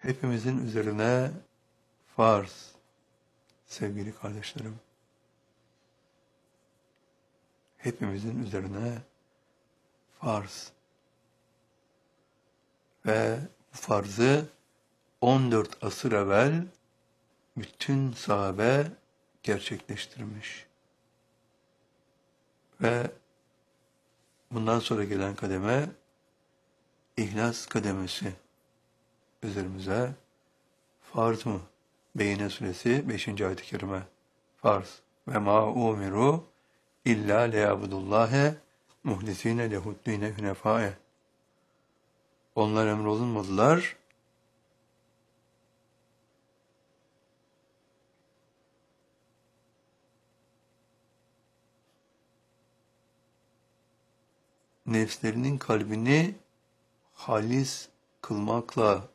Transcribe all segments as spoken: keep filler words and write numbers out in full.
hepimizin üzerine farz sevgili kardeşlerim. Hepimizin üzerine farz. Ve bu farzı on dört asır evvel bütün sahabe gerçekleştirmiş. Ve bundan sonra gelen kademe İhlas kademesi üzerimize farz mı? Beyne suresi beşinci ayet-i kerime farz. Ve ma umiru illa liyabudullâhe muhlisîne lehuddîne hünefâe. Onlar emrolunmadılar. Nefslerinin kalbini halis kılmakla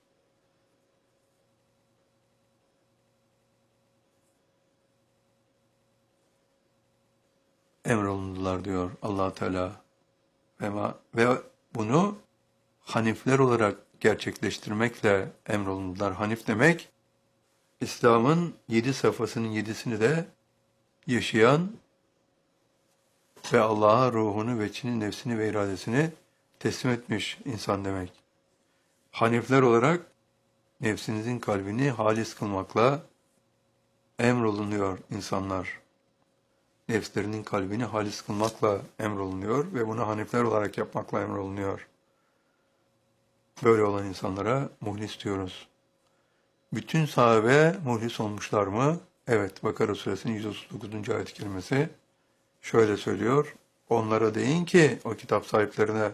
emrolundular diyor Allah Teala. Ve, ve bunu hanifler olarak gerçekleştirmekle emrolundular. Hanif demek, İslam'ın yedi safhasının yedisini de yaşayan ve Allah'a ruhunu, veçini, nefsini ve iradesini teslim etmiş insan demek. Hanifler olarak nefsinizin kalbini halis kılmakla emrolunuyor insanlar. Nefslerinin kalbini halis kılmakla emrolunuyor ve bunu hanifler olarak yapmakla emrolunuyor. Böyle olan insanlara muhlis diyoruz. Bütün sahabe muhlis olmuşlar mı? Evet, Bakara suresinin yüz otuz dokuzuncu ayet-i kerimesi şöyle söylüyor. Onlara deyin ki o kitap sahiplerine,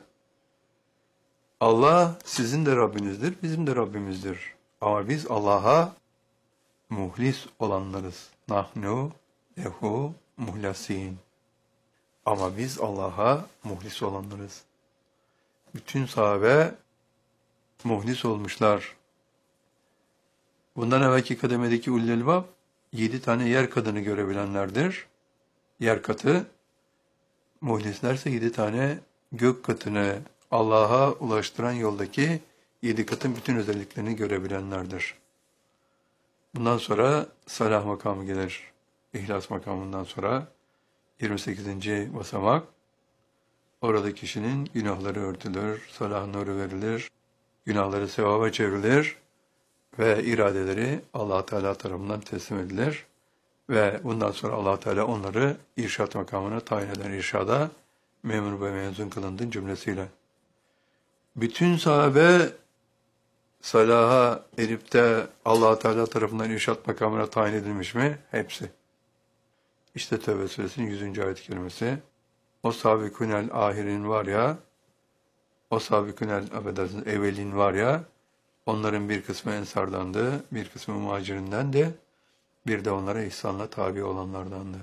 Allah sizin de Rabbinizdir, bizim de Rabbimizdir. Ama biz Allah'a muhlis olanlarız. Nahnu lehu muhlasin. Ama biz Allah'a muhlis olanlarız. Bütün sahabe muhlis olmuşlar. Bundan evvelki kademedeki ulul elbab yedi tane yer kadını görebilenlerdir. Yer katı, muhlislerse yedi tane gök katını, Allah'a ulaştıran yoldaki yedi katın bütün özelliklerini görebilenlerdir. Bundan sonra salah makamı gelir. İhlas makamından sonra yirmi sekizinci basamak. Orada kişinin günahları örtülür, salah nuru verilir, günahları sevaba çevrilir ve iradeleri Allah Teala tarafından teslim edilir. Ve bundan sonra Allah Teala onları irşat makamına tayin eder. İrşada memur ve mezun kılındı cümlesiyle. Bütün sahabe salaha erip de Allah Teala tarafından irşat makamına tayin edilmiş mi? Hepsi. İşte Tevbe suresinin yüzüncü ayet-i kerimesi. O sabikünel ahirin var ya, o sabikünel affedersiniz evvelin var ya, onların bir kısmı ensardandı, bir kısmı muhacirindendi, bir de onlara ihsanla tabi olanlardandı.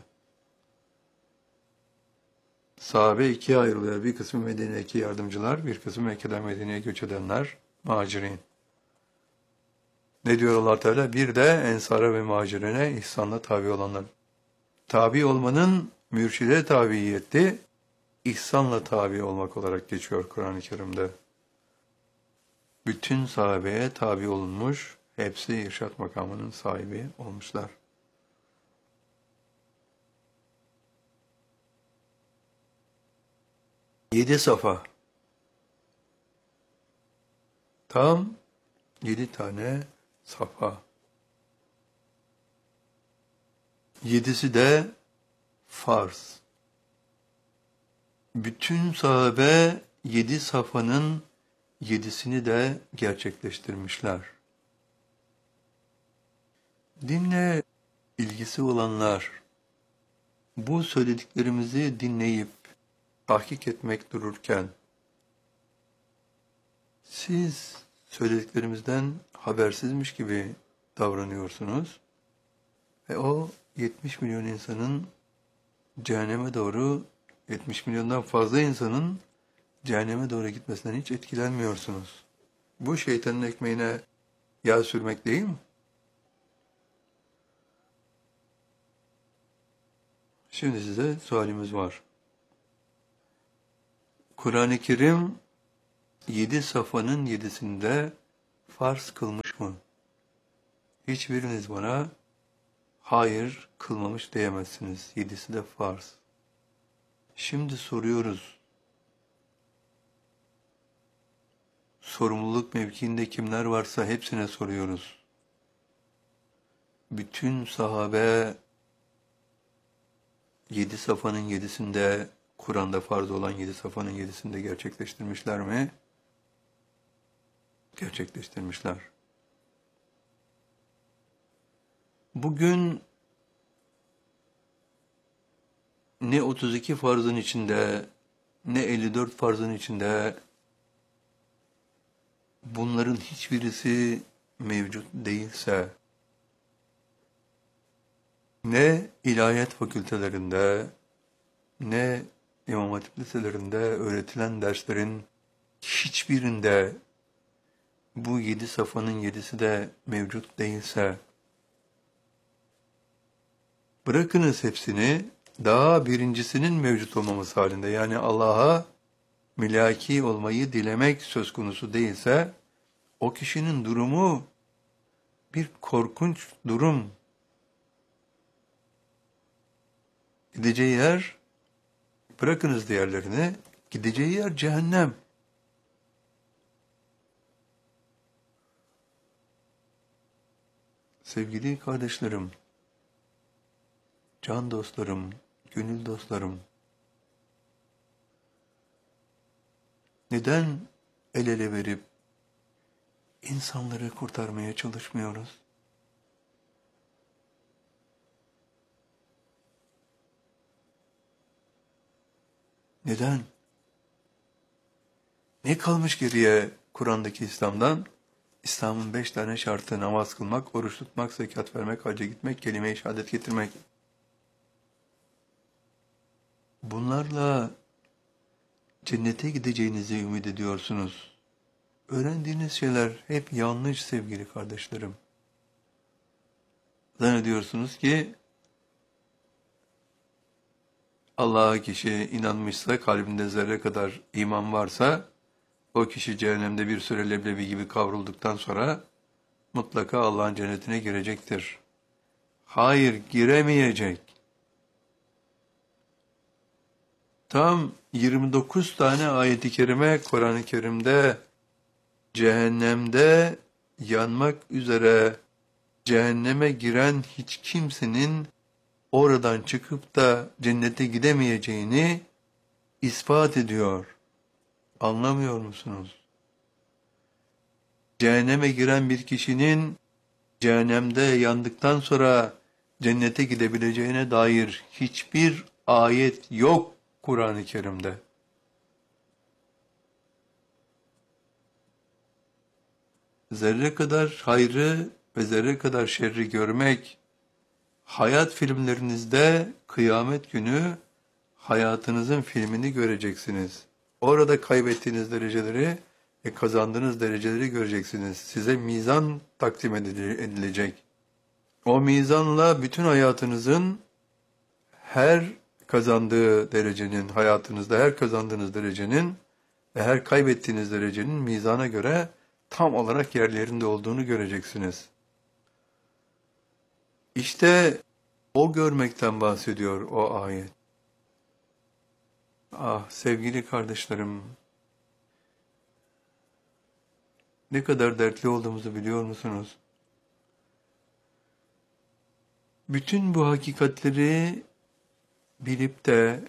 Sahabe ikiye ayrılıyor. Bir kısmı Medine'deki yardımcılar, bir kısmı Mekke'den Medine'ye göç edenler, muhacirin. Ne diyor Allah Teala? Bir de ensara ve muhacirine ihsanla tabi olanlar. Tabi olmanın mürşide tabiyeti, ihsanla tabi olmak olarak geçiyor Kur'an-ı Kerim'de. Bütün sahabeye tabi olunmuş, hepsi irşat makamının sahibi olmuşlar. Yedi safa. Tam yedi tane safa. Yedisi de farz. Bütün sahabe yedi safanın yedisini de gerçekleştirmişler. Dinle ilgisi olanlar, bu söylediklerimizi dinleyip tahkik etmek dururken, siz söylediklerimizden habersizmiş gibi davranıyorsunuz ve o yetmiş milyon insanın cehenneme doğru, yetmiş milyondan fazla insanın cehenneme doğru gitmesinden hiç etkilenmiyorsunuz. Bu şeytanın ekmeğine yağ sürmek değil mi? Şimdi size sualimiz var. Kur'an-ı Kerim yedi safanın yedisinde farz kılmış mı? Hiçbiriniz bana hayır kılmamış diyemezsiniz. Yedisi de farz. Şimdi soruyoruz. Sorumluluk mevkiinde kimler varsa hepsine soruyoruz. Bütün sahabe yedi safanın yedisinde, Kur'an'da farz olan yedi safanın yedisinde gerçekleştirmişler mi? Gerçekleştirmişler. Bugün ne otuz iki farzın içinde, ne elli dört farzın içinde bunların hiçbirisi mevcut değilse, ne ilahiyat fakültelerinde, ne İmam Hatip liselerinde öğretilen derslerin hiçbirinde bu yedi safanın yedisi de mevcut değilse, bırakınız hepsini, daha birincisinin mevcut olmaması halinde, yani Allah'a milaki olmayı dilemek söz konusu değilse, o kişinin durumu bir korkunç durum. Gideceği yer, bırakınız diğerlerini, gideceği yer cehennem. Sevgili kardeşlerim, can dostlarım, gönül dostlarım, neden el ele verip insanları kurtarmaya çalışmıyoruz? Neden? Ne kalmış geriye Kur'an'daki İslam'dan? İslam'ın beş tane şartı: namaz kılmak, oruç tutmak, zekat vermek, hacca gitmek, kelime-i şehadet getirmek. Bunlarla cennete gideceğinizi ümit ediyorsunuz. Öğrendiğiniz şeyler hep yanlış sevgili kardeşlerim. Zannediyorsunuz ki Allah'a kişi inanmışsa, kalbinde zerre kadar iman varsa, o kişi cehennemde bir süre leblebi gibi kavrulduktan sonra mutlaka Allah'ın cennetine girecektir. Hayır, giremeyecek. Tam yirmi dokuz tane ayet-i kerime Kur'an-ı Kerim'de cehennemde yanmak üzere cehenneme giren hiç kimsenin oradan çıkıp da cennete gidemeyeceğini ispat ediyor. Anlamıyor musunuz? Cehenneme giren bir kişinin cehennemde yandıktan sonra cennete gidebileceğine dair hiçbir ayet yok Kur'an-ı Kerim'de. Zerre kadar hayrı ve zerre kadar şerri görmek, hayat filmlerinizde kıyamet günü hayatınızın filmini göreceksiniz. Orada kaybettiğiniz dereceleri ve kazandığınız dereceleri göreceksiniz. Size mizan takdim edilecek. O mizanla bütün hayatınızın her kazandığı derecenin, hayatınızda her kazandığınız derecenin ve her kaybettiğiniz derecenin mizana göre tam olarak yerlerinde olduğunu göreceksiniz. İşte o görmekten bahsediyor o ayet. Ah sevgili kardeşlerim, ne kadar dertli olduğumuzu biliyor musunuz? Bütün bu hakikatleri bilip de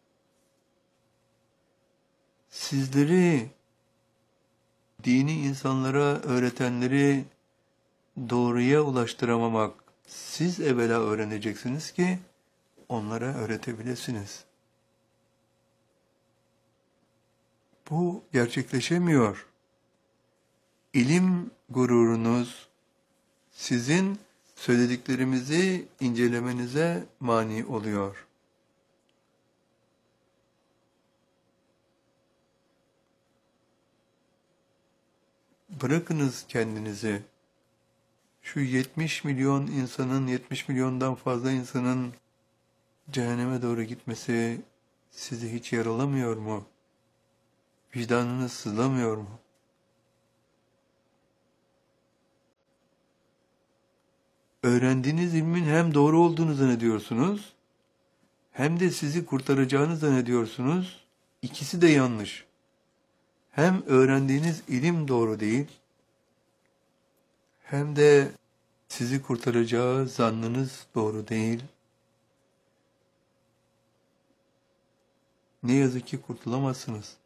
sizleri, dini insanlara öğretenleri doğruya ulaştıramamak, siz evvela öğreneceksiniz ki onlara öğretebilirsiniz. Bu gerçekleşemiyor. İlim gururunuz sizin söylediklerimizi incelemenize mani oluyor. Bırakınız kendinizi. Şu yetmiş milyon insanın, yetmiş milyondan fazla insanın cehenneme doğru gitmesi sizi hiç yaralamıyor mu? Vicdanınız sızlamıyor mu? öğrendiğiniz ilmin hem doğru olduğunu zannediyorsunuz, hem de sizi kurtaracağını zannediyorsunuz. İkisi de yanlış. Hem öğrendiğiniz ilim doğru değil, hem de sizi kurtaracağı zannınız doğru değil. Ne yazık ki kurtulamazsınız.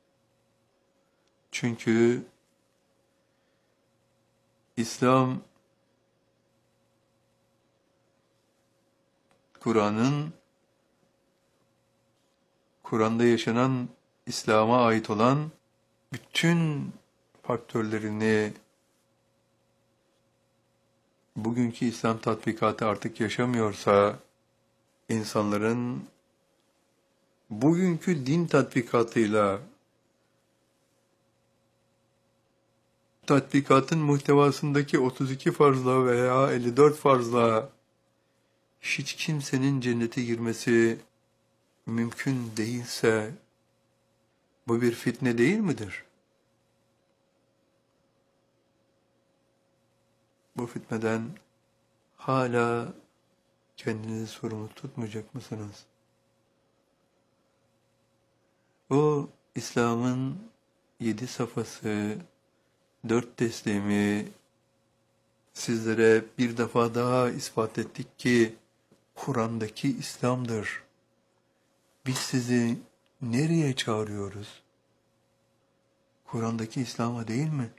Çünkü İslam, Kur'an'ın, Kur'an'da yaşanan İslam'a ait olan bütün faktörlerini bugünkü İslam tatbikatı artık yaşamıyorsa, insanların bugünkü din tatbikatıyla tatbikatın muhtevasındaki otuz iki farzla veya elli dört farzla hiç kimsenin cennete girmesi mümkün değilse, bu bir fitne değil midir? Bu fitneden hala kendinizi sorumlu tutmayacak mısınız? O İslam'ın yedi safhası, dört teslimi sizlere bir defa daha ispat ettik ki Kur'an'daki İslam'dır. Biz sizi nereye çağırıyoruz? Kur'an'daki İslam'a değil mi?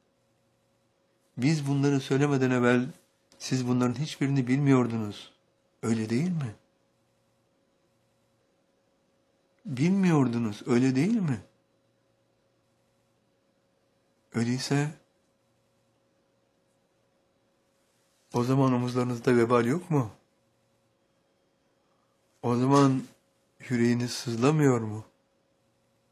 Biz bunları söylemeden evvel siz bunların hiçbirini bilmiyordunuz. Öyle değil mi? Bilmiyordunuz, öyle değil mi? Öyleyse o zaman omuzlarınızda vebal yok mu? O zaman yüreğiniz sızlamıyor mu?